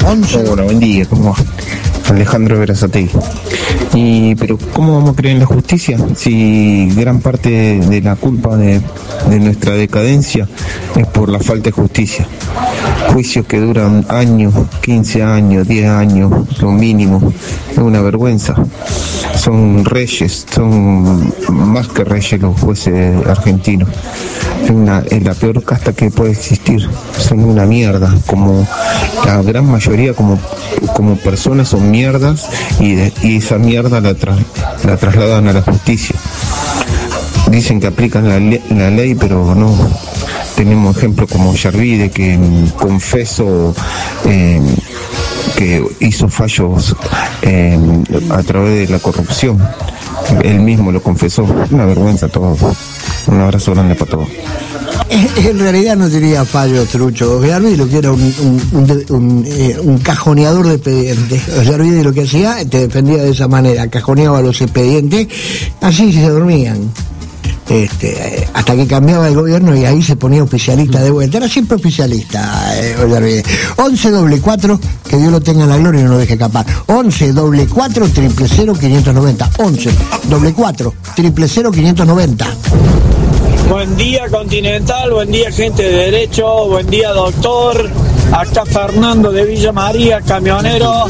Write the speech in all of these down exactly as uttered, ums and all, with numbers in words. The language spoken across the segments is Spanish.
once. Hola, buen día, ¿cómo va? Alejandro Verazategui. Y, pero ¿cómo vamos a creer en la justicia si gran parte de la culpa de, de nuestra decadencia es por la falta de justicia? Juicios que duran años, quince años, diez años, lo mínimo. Es una vergüenza. Son reyes, son más que reyes los jueces argentinos. Es, una, es la peor casta que puede existir. Son una mierda, como la gran mayoría como, como personas son mierdas y, de, y esa mierda la, tra, la trasladan a la justicia. Dicen que aplican la, le, la ley, pero no. Tenemos ejemplos como Yarvide, que confesó eh, que hizo fallos eh, a través de la corrupción. Él mismo lo confesó. Una vergüenza todo. Un abrazo grande para todos. En realidad no tenía fallo, Trucho. Yarvide lo que era un, un, un, un, eh, un cajoneador de expedientes. Yarvide lo que hacía, te defendía de esa manera, cajoneaba los expedientes, así se dormían. Este, hasta que cambiaba el gobierno y ahí se ponía oficialista de vuelta. Era siempre oficialista, eh, Yarvide. once doble cuatro, que Dios lo tenga en la gloria y no lo deje escapar. once doble cuatro triple cero quinientos noventa. once doble cuatro triple cero quinientos noventa. Buen día, Continental, buen día, gente de derecho, buen día, doctor. Acá Fernando de Villa María, camionero.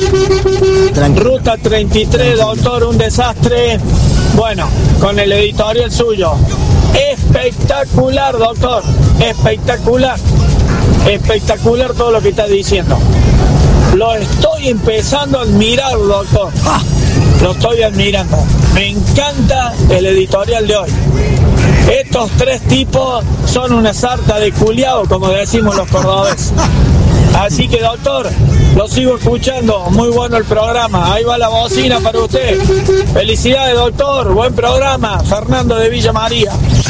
Ruta treinta y tres, doctor, un desastre. Bueno, con el editorial suyo. Espectacular, doctor, espectacular. Espectacular todo lo que está diciendo. Lo estoy empezando a admirar, doctor. ¡Ah! Lo estoy admirando. Me encanta el editorial de hoy. Estos tres tipos son una sarta de culiao, como decimos los cordobeses. Así que, doctor, lo sigo escuchando. Muy bueno el programa. Ahí va la bocina para usted. Felicidades, doctor. Buen programa. Fernando de Villa María.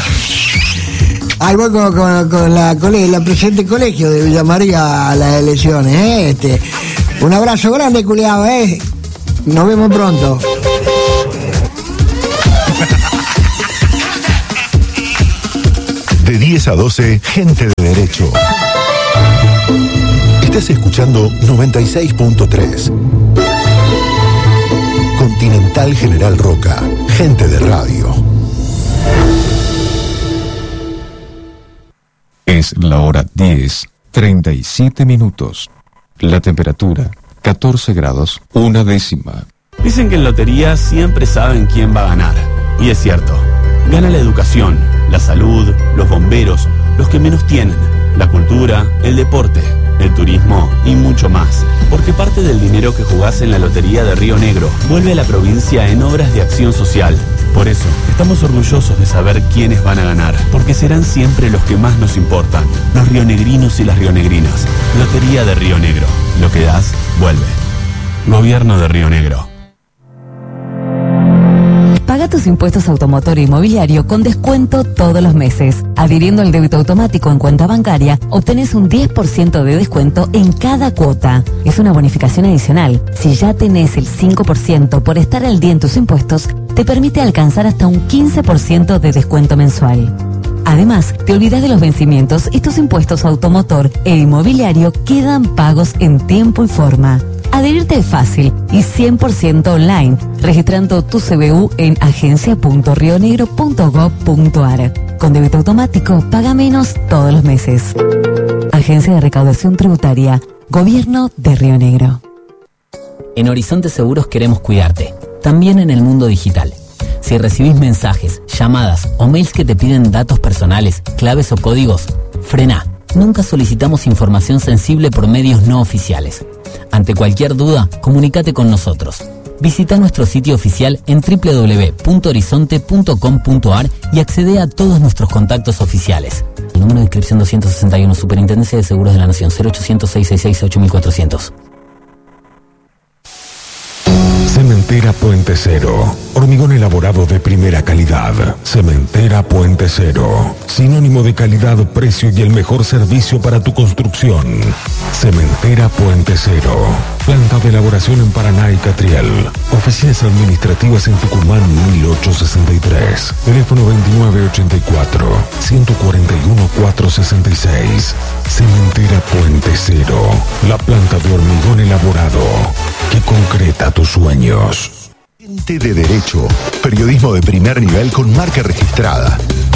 Ahí voy con, con, con la, la presidente colegio de Villa María a las elecciones, ¿eh? Este, un abrazo grande, culiao, ¿eh? Nos vemos pronto. De diez a doce, gente de derecho. Estás escuchando noventa y seis punto tres. Continental General Roca, gente de radio. Es la hora diez, treinta y siete minutos. La temperatura, catorce grados, una décima. Dicen que en lotería siempre saben quién va a ganar. Y es cierto. Gana la educación, la salud, los bomberos, los que menos tienen, la cultura, el deporte, el turismo y mucho más. Porque parte del dinero que jugás en la Lotería de Río Negro vuelve a la provincia en obras de acción social. Por eso, estamos orgullosos de saber quiénes van a ganar, porque serán siempre los que más nos importan, los rionegrinos y las rionegrinas. Lotería de Río Negro. Lo que das, vuelve. Gobierno de Río Negro. Paga tus impuestos automotor e inmobiliario con descuento todos los meses. Adhiriendo al débito automático en cuenta bancaria, obtenés un diez por ciento de descuento en cada cuota. Es una bonificación adicional. Si ya tenés el cinco por ciento por estar al día en tus impuestos, te permite alcanzar hasta un quince por ciento de descuento mensual. Además, te olvidas de los vencimientos y tus impuestos automotor e inmobiliario quedan pagos en tiempo y forma. Adherirte es fácil y cien por ciento online, registrando tu C B U en agencia punto rionegro punto gob punto ar. Con débito automático, paga menos todos los meses. Agencia de Recaudación Tributaria, Gobierno de Río Negro. En Horizonte Seguros queremos cuidarte, también en el mundo digital. Si recibís mensajes, llamadas o mails que te piden datos personales, claves o códigos, frená. Nunca solicitamos información sensible por medios no oficiales. Ante cualquier duda, comunícate con nosotros. Visita nuestro sitio oficial en doble u doble u doble u punto horizonte punto com punto ar y accede a todos nuestros contactos oficiales. El número de inscripción doscientos sesenta y uno, Superintendencia de Seguros de la Nación, cero ochocientos, seiscientos sesenta y seis, ocho mil cuatrocientos. Cementera Puente Cero. Hormigón elaborado de primera calidad. Cementera Puente Cero. Sinónimo de calidad, precio y el mejor servicio para tu construcción. Cementera Puente Cero. Planta de elaboración en Paraná y Catriel. Oficinas administrativas en Tucumán mil ochocientos sesenta y tres. Teléfono veintinueve ochenta y cuatro, ciento cuarenta y uno, cuatrocientos sesenta y seis. Cementera Puente Cero. La planta de hormigón elaborado tus sueños. Gente de Derecho, periodismo de primer nivel con marca registrada.